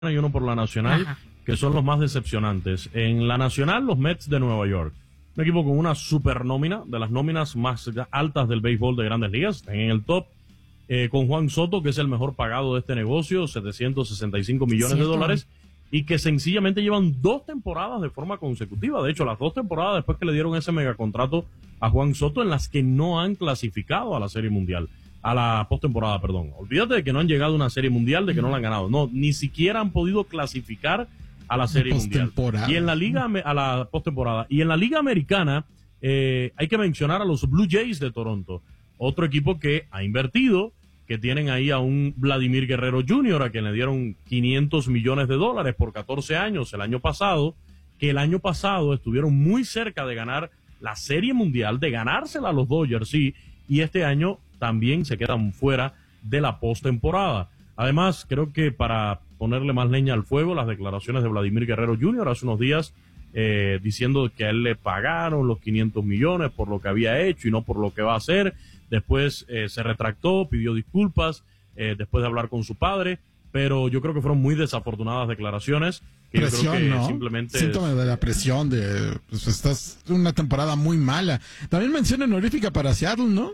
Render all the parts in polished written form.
y uno por la Nacional, Ajá. que son los más decepcionantes. En la Nacional, los Mets de Nueva York. Un equipo con una super nómina, de las nóminas más altas del béisbol de Grandes Ligas, están en el top, con Juan Soto, que es el mejor pagado de este negocio, 765 millones de dólares, y que sencillamente llevan 2 temporadas de forma consecutiva. De hecho, las 2 temporadas después que le dieron ese megacontrato a Juan Soto, en las que no han clasificado a la Serie Mundial, a la postemporada, perdón. Olvídate de que no han llegado a una Serie Mundial, de que no la han ganado. No, ni siquiera han podido clasificar a la Serie Mundial. Y en la liga, a la postemporada. Y en la Liga Americana, hay que mencionar a los Blue Jays de Toronto. Otro equipo que ha invertido, que tienen ahí a un Vladimir Guerrero Jr., a quien le dieron 500 millones de dólares por 14 años el año pasado, que el año pasado estuvieron muy cerca de ganar la Serie Mundial, de ganársela a los Dodgers, sí, y este año también se quedan fuera de la postemporada. Además, creo que para ponerle más leña al fuego, las declaraciones de Vladimir Guerrero Jr. hace unos días, diciendo que a él le pagaron los 500 millones por lo que había hecho y no por lo que va a hacer. Después se retractó, pidió disculpas, después de hablar con su padre, pero yo creo que fueron muy desafortunadas declaraciones. Que Presión, yo creo que ¿no? simplemente Síntoma de la presión de, pues estás en una temporada muy mala. También mención honorífica para Seattle, ¿no?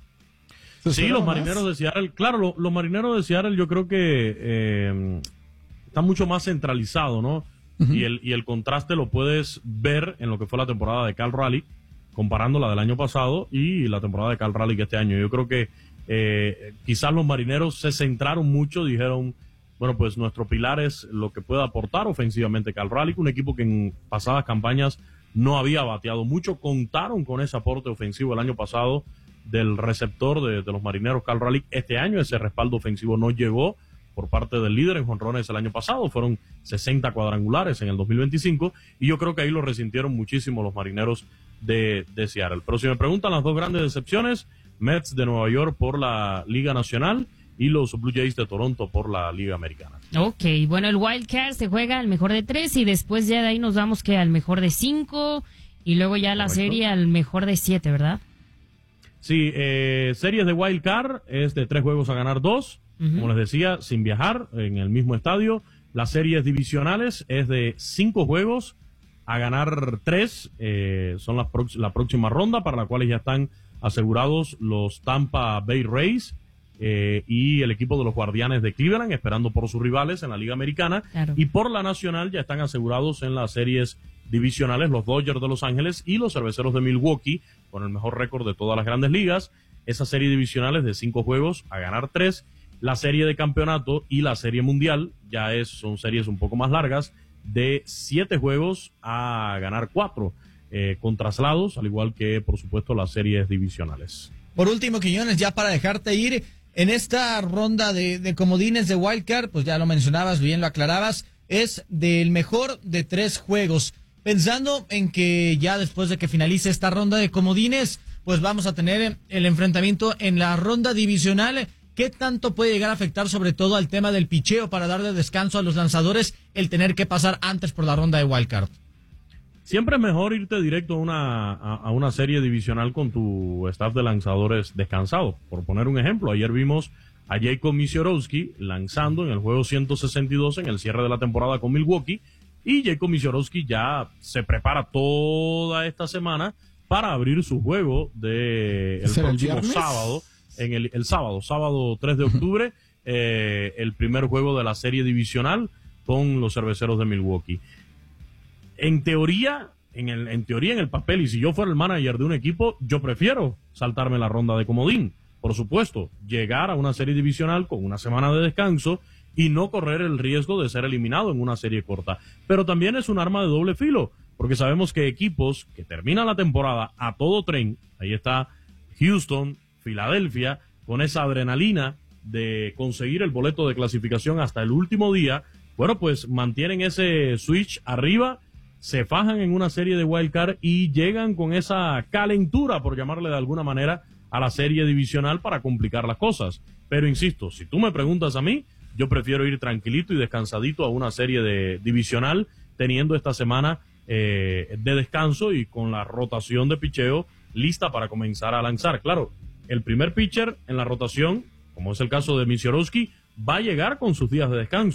Sí, los Marineros de Seattle, claro, los Marineros de Seattle yo creo que están mucho más centralizados, ¿no? Uh-huh. Y el contraste lo puedes ver en lo que fue la temporada de Cal Raleigh, comparando la del año pasado y la temporada de Cal Raleigh este año. Yo creo que quizás los Marineros se centraron mucho, dijeron, bueno, pues nuestro pilar es lo que pueda aportar ofensivamente Cal Raleigh, un equipo que en pasadas campañas no había bateado mucho, contaron con ese aporte ofensivo el año pasado del receptor de los Marineros, Cal Raleigh. Este año ese respaldo ofensivo no llegó por parte del líder en jonrones el año pasado, fueron 60 cuadrangulares en el 2025, y yo creo que ahí lo resintieron muchísimo los Marineros de Seattle. Pero si me preguntan las dos grandes decepciones, Mets de Nueva York por la Liga Nacional y los Blue Jays de Toronto por la Liga Americana. Ok, bueno, el Wild Card se juega al mejor de 3 y después ya de ahí nos vamos que al mejor de 5 y luego ya la serie al mejor de 7, ¿verdad? Sí, series de Wild Card es de 3 juegos a ganar 2, como les decía, sin viajar, en el mismo estadio. Las series divisionales es de 5 juegos a ganar 3, son la próxima ronda, para la cual ya están asegurados los Tampa Bay Rays y el equipo de los Guardianes de Cleveland, esperando por sus rivales en la Liga Americana. Claro. Y por la Nacional ya están asegurados en las series divisionales los Dodgers de Los Ángeles y los Cerveceros de Milwaukee, con el mejor récord de todas las grandes ligas. Esa serie divisional es de 5 juegos a ganar 3. La serie de campeonato y la serie mundial son series un poco más largas, de 7 juegos a ganar 4, con traslados, al igual que, por supuesto, las series divisionales. Por último, Quiñones, ya para dejarte ir, en esta ronda de comodines de Wildcard, pues ya lo mencionabas, bien lo aclarabas, es del mejor de 3 juegos. Pensando en que ya después de que finalice esta ronda de comodines, pues vamos a tener el enfrentamiento en la ronda divisional. ¿Qué tanto puede llegar a afectar sobre todo al tema del picheo para darle descanso a los lanzadores el tener que pasar antes por la ronda de Wildcard? Siempre es mejor irte directo a una serie divisional con tu staff de lanzadores descansado. Por poner un ejemplo, ayer vimos a Jacob Misiorowski lanzando en el juego 162 en el cierre de la temporada con Milwaukee, y Jacob Misiorowski ya se prepara toda esta semana para abrir su juego el próximo sábado. El sábado 3 de octubre, el primer juego de la serie divisional con los Cerveceros de Milwaukee. En teoría, en el papel, y si yo fuera el manager de un equipo, yo prefiero saltarme la ronda de comodín. Por supuesto, llegar a una serie divisional con una semana de descanso y no correr el riesgo de ser eliminado en una serie corta. Pero también es un arma de doble filo, porque sabemos que equipos que terminan la temporada a todo tren, ahí está Houston, Filadelfia, con esa adrenalina de conseguir el boleto de clasificación hasta el último día, bueno, pues mantienen ese switch arriba, se fajan en una serie de wildcard y llegan con esa calentura, por llamarle de alguna manera, a la serie divisional para complicar las cosas. Pero insisto, si tú me preguntas a mí, yo prefiero ir tranquilito y descansadito a una serie de divisional, teniendo esta semana de descanso y con la rotación de picheo lista para comenzar a lanzar. Claro, el primer pitcher en la rotación, como es el caso de Misiorowski, va a llegar con sus días de descanso,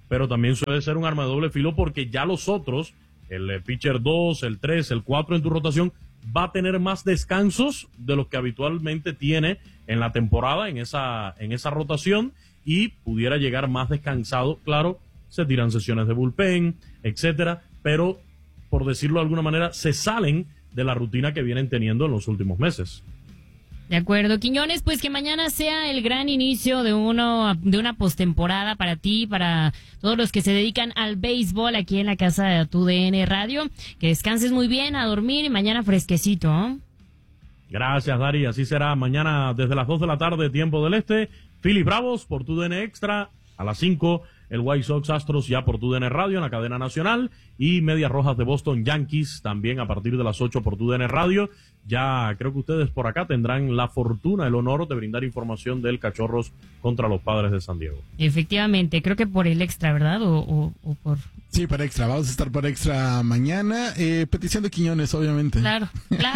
pero también suele ser un arma de doble filo porque ya los otros, el pitcher 2, el 3, el 4 en tu rotación, va a tener más descansos de los que habitualmente tiene en la temporada, en esa rotación, y pudiera llegar más descansado. Claro, se tiran sesiones de bullpen, etcétera, pero, por decirlo de alguna manera, se salen de la rutina que vienen teniendo en los últimos meses. De acuerdo, Quiñones, pues que mañana sea el gran inicio de una postemporada para ti, para todos los que se dedican al béisbol aquí en la casa de tu DN Radio. Que descanses muy bien, a dormir y mañana fresquecito, ¿eh? Gracias, Dari. Así será mañana desde las 2 de la tarde, tiempo del este. Phillies Bravos por tu DN Extra. A las 5, el White Sox Astros ya por tu DN Radio en la cadena nacional. Y Medias Rojas de Boston Yankees también a partir de las 8 por tu DN Radio. Ya creo que ustedes por acá tendrán la fortuna, el honor de brindar información del Cachorros contra los Padres de San Diego. Efectivamente, creo que por el extra, ¿verdad? O por... Sí, por extra. Vamos a estar por extra mañana. Petición de Quiñones, obviamente. Claro.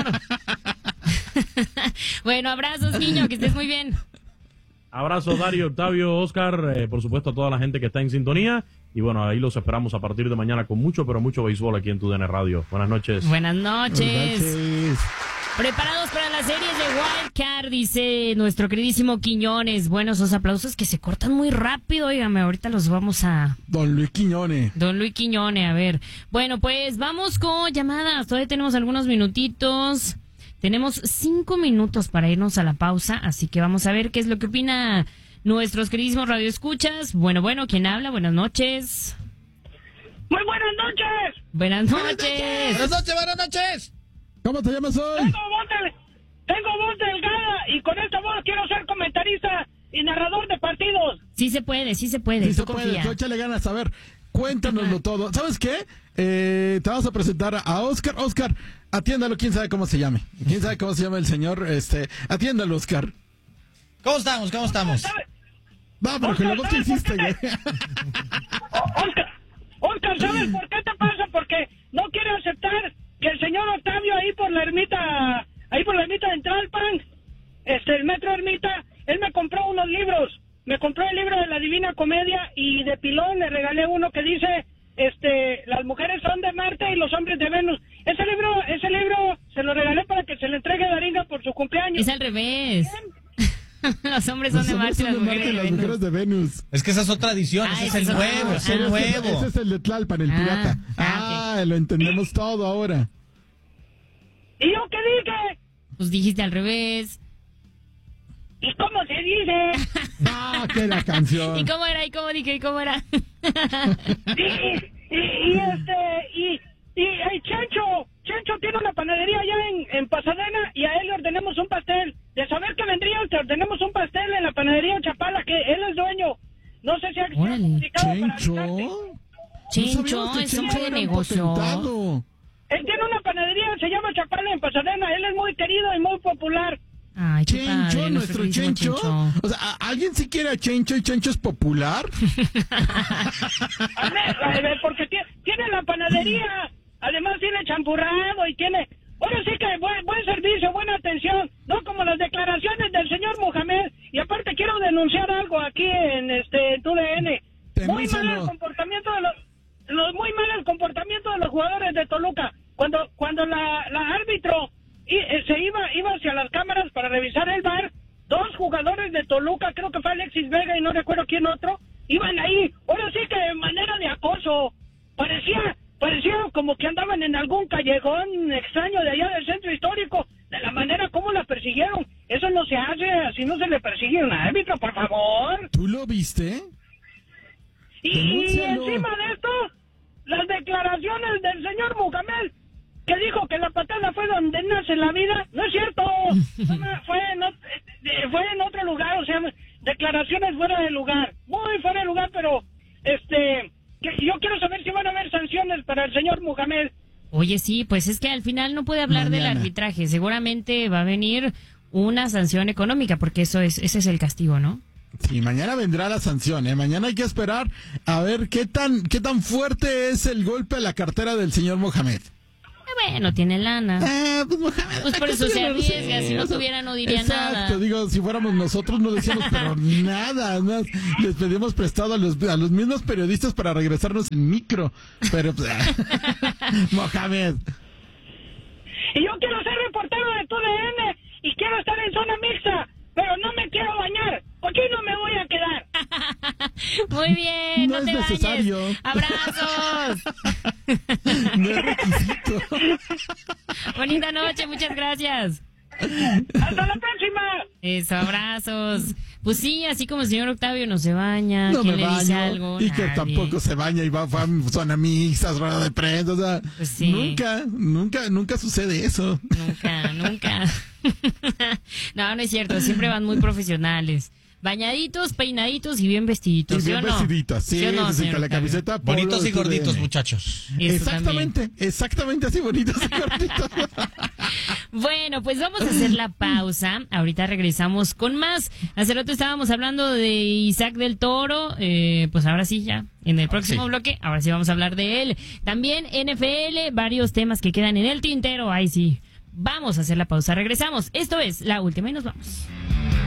Bueno, abrazos, niño, que estés muy bien. Abrazo, Dario, Octavio, Oscar, por supuesto a toda la gente que está en sintonía. Y bueno, ahí los esperamos a partir de mañana con mucho, pero mucho béisbol aquí en tu DN Radio. Buenas noches. Buenas noches. Preparados para las series de Wild Card, dice nuestro queridísimo Quiñones. Bueno, esos aplausos que se cortan muy rápido, óigame, ahorita los vamos a... Don Luis Quiñones, a ver. Bueno, pues vamos con llamadas, todavía tenemos algunos minutitos. Tenemos 5 minutos para irnos a la pausa, así que vamos a ver qué es lo que opina nuestros queridísimos radioescuchas. Bueno, ¿quién habla? Buenas noches. Muy buenas noches. Buenas noches. Buenas noches. ¿Cómo te llamas hoy? Tengo voz delgada y con esta voz quiero ser comentarista y narrador de partidos. Sí se puede. Sí se puede, tú échale ganas. A ver, cuéntanoslo todo. ¿Sabes qué? Te vamos a presentar a Oscar. Oscar, atiéndalo, quién sabe cómo se llame. ¿Quién sabe cómo se llama el señor? Atiéndalo, Oscar. ¿Cómo estamos? Va, pero que luego te hiciste, güey. Oscar, ¿sabes por qué te pasa? Porque no quiere aceptar que el señor Octavio ahí por la ermita de Tlalpan, el Metro Ermita, él me compró unos libros. Me compró el libro de la Divina Comedia y de pilón le regalé uno que dice, las mujeres son de Marte y los hombres de Venus. Ese libro se lo regalé para que se le entregue a Daringa por su cumpleaños. Es al revés. Los hombres son de Marte y las mujeres de Venus. Es que esa es otra edición, ese es el nuevo, Ese es el de Tlalpan, el pirata. Okay. Lo entendemos todo ahora. ¿Y yo qué dije? Pues dijiste al revés. ¿Y cómo se dice? Que la canción. ¿Y cómo era? ¿Y cómo dije? ¿Y cómo era? Y Chencho tiene una panadería allá en Pasadena y a él le ordenamos un pastel. De saber que vendría, te ordenamos un pastel en la panadería Chapala, que él es dueño. No sé si ha Chencho es hombre de negocio. Él tiene una panadería, se llama Chapala en Pasadena. Él es muy querido y muy popular. Ay, qué Chencho, padre, nuestro Chencho. O sea, ¿alguien sí quiere a Chencho y Chencho es popular? A ver, porque tiene la panadería, además tiene champurrado y tiene... Ahora sí que buen servicio, buena atención, no como las declaraciones del señor Mohamed. Y aparte quiero denunciar algo aquí en TUDN. Muy mal el comportamiento de los jugadores de Toluca. Cuando la árbitro se iba hacia las cámaras para revisar el VAR, 2 jugadores de Toluca, creo que fue Alexis Vega y no recuerdo quién otro, iban ahí. Ahora sí que de manera de acoso. Parecía como que andaban en algún callejón extraño de allá del centro histórico, de la manera como la persiguieron. Eso no se hace, así no se le persigue a un árbitro, por favor. ¿Tú lo viste? Y encima de esto, las declaraciones del señor Mohamed, que dijo que la patada fue donde nace la vida, no es cierto. Fue en otro lugar, o sea, declaraciones fuera de lugar, muy fuera de lugar, pero yo quiero saber si van a haber sanciones para el señor Mohamed. Oye, sí, pues es que al final no puede hablar del arbitraje. Seguramente va a venir una sanción económica, porque ese es el castigo, ¿no? Sí, mañana vendrá la sanción, ¿eh? Mañana hay que esperar a ver qué tan fuerte es el golpe a la cartera del señor Mohamed. Bueno, tiene lana. Pues Mohamed. Pues por eso se arriesga, si no tuviera no diría nada. Exacto, digo, si fuéramos nosotros no decíamos pero nada, más les pedimos prestado a los mismos periodistas para regresarnos en micro, pero pues, Mohamed. Y yo quiero ser reportero de TUDN y quiero estar en zona mixta, pero no me quiero bañar. Aquí no me voy a quedar. Muy bien, No no te es necesario. bañes. ¡Abrazos! No es requisito. Bonita noche, muchas gracias. ¡Hasta la próxima! Eso, abrazos. Pues sí, así como el señor Octavio no se baña, No ¿quién me le dice baño, algo? y que Nadie. tampoco se baña y va a zona mixta, rueda de prensa, o sea, Pues sí. nunca sucede eso. Nunca. No, no es cierto, siempre van muy profesionales. Bañaditos, peinaditos y bien vestiditos. Y bien ¿Sí o no? vestiditas, sí, o no, con señor la Octavio? camiseta. polo Bonitos y de TUDN. gorditos, muchachos. Eso también. Exactamente así, bonitos y gorditos. Bueno, pues vamos a hacer la pausa. Ahorita regresamos con más. Hace rato estábamos hablando de Isaac del Toro. Pues ahora sí, ya. En el próximo bloque, ahora sí vamos a hablar de él. También NFL, varios temas que quedan en el tintero. Ahí sí. Vamos a hacer la pausa. Regresamos. Esto es La Última y nos vamos.